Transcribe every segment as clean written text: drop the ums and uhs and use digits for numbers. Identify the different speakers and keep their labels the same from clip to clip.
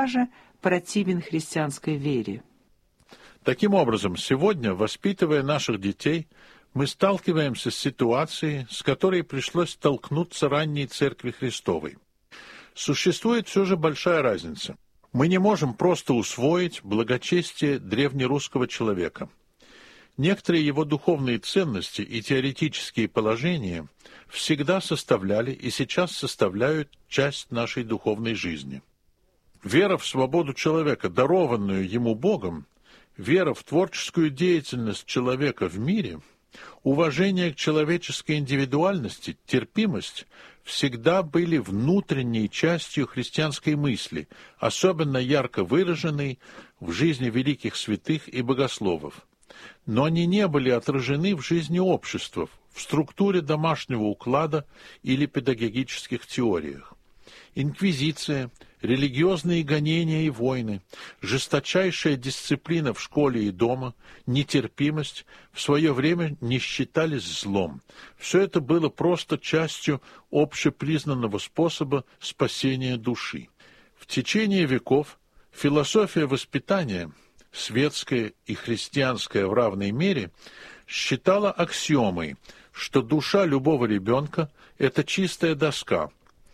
Speaker 1: даже противен христианской вере.
Speaker 2: Таким образом, сегодня, воспитывая наших детей, мы сталкиваемся с ситуацией, с которой пришлось столкнуться ранней Церкви Христовой. Существует все же большая разница. Мы не можем просто усвоить благочестие древнерусского человека. Некоторые его духовные ценности и теоретические положения всегда составляли и сейчас составляют часть нашей духовной жизни. Вера в свободу человека, дарованную ему Богом, вера в творческую деятельность человека в мире, уважение к человеческой индивидуальности, терпимость всегда были внутренней частью христианской мысли, особенно ярко выраженной в жизни великих святых и богословов. Но они не были отражены в жизни общества, в структуре домашнего уклада или педагогических теориях. Инквизиция, религиозные гонения и войны, жесточайшая дисциплина в школе и дома, нетерпимость в свое время не считались злом. Все это было просто частью общепризнанного способа спасения души. В течение веков философия воспитания, светская и христианская в равной мере, считала аксиомой, что душа любого ребенка – это чистая доска.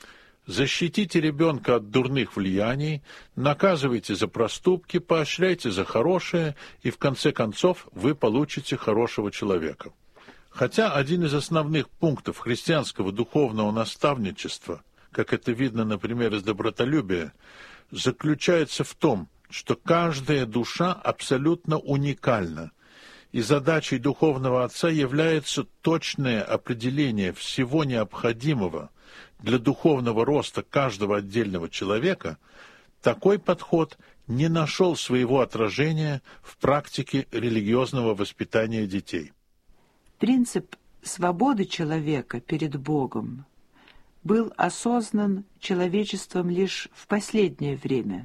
Speaker 2: Защитите ребенка от дурных влияний, наказывайте за проступки, поощряйте за хорошее, и в конце концов вы получите хорошего человека. Хотя один из основных пунктов христианского духовного наставничества, как это видно, например, из добротолюбия, заключается в том, что каждая душа абсолютно уникальна, и задачей духовного отца является точное определение всего необходимого для духовного роста каждого отдельного человека, такой подход не нашел своего отражения в практике религиозного воспитания детей.
Speaker 1: Принцип свободы человека перед Богом был осознан человечеством лишь в последнее время.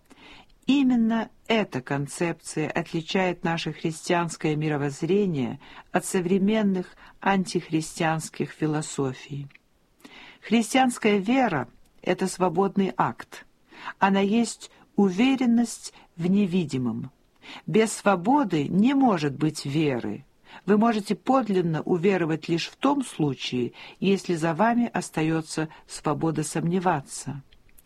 Speaker 1: Именно эта концепция отличает наше христианское мировоззрение от современных антихристианских философий. Христианская вера – это свободный акт. Она есть уверенность в невидимом. Без свободы не может быть веры. Вы можете подлинно уверовать лишь в том случае, если за вами остается свобода сомневаться.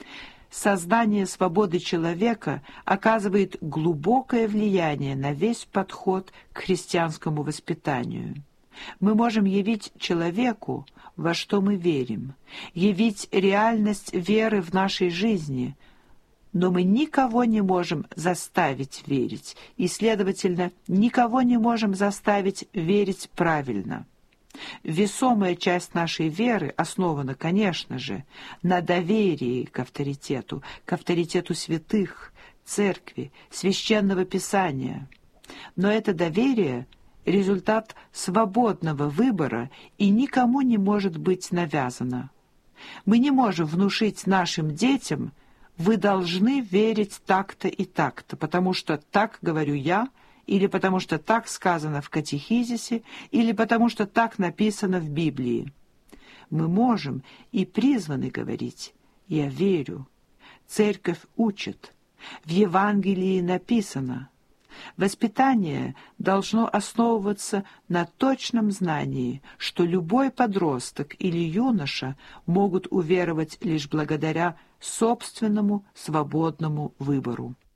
Speaker 1: Сознание свободы человека оказывает глубокое влияние на весь подход к христианскому воспитанию. Мы можем явить человеку, во что мы верим, явить реальность веры в нашей жизни, но мы никого не можем заставить верить, и, следовательно, никого не можем заставить верить правильно. Весомая часть нашей веры основана, конечно же, на доверии к авторитету святых, церкви, священного писания. Но это доверие – результат свободного выбора и никому не может быть навязано. Мы не можем внушить нашим детям: вы должны верить так-то и так-то, потому что так говорю я, или потому что так сказано в катехизисе, или потому что так написано в Библии. Мы можем и призваны говорить: я верю. Церковь учит. В Евангелии написано. Воспитание должно основываться на точном знании, что любой подросток или юноша могут уверовать лишь благодаря собственному свободному выбору.